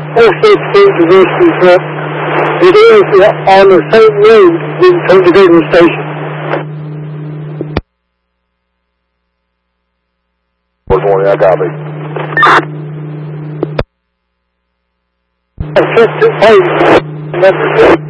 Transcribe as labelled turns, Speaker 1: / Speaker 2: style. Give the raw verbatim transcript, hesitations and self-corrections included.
Speaker 1: also explains the verses that it is on the same road in Tony Gabriel Station.
Speaker 2: Good morning, I got it.
Speaker 1: I sent it out.